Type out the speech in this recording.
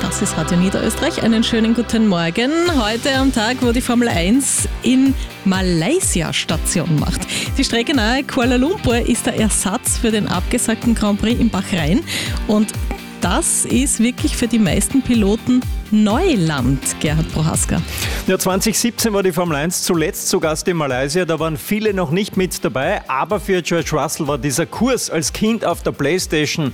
Das ist Radio Niederösterreich. Einen schönen guten Morgen. Heute am Tag, wo die Formel 1 in Malaysia Station macht. Die Strecke nahe Kuala Lumpur ist der Ersatz für den abgesagten Grand Prix in Bahrain. Und das ist wirklich für die meisten Piloten Neuland, Gerhard Prohaska. Ja, 2017 war die Formel 1 zuletzt zu Gast in Malaysia. Da waren viele noch nicht mit dabei. Aber für George Russell war dieser Kurs als Kind auf der Playstation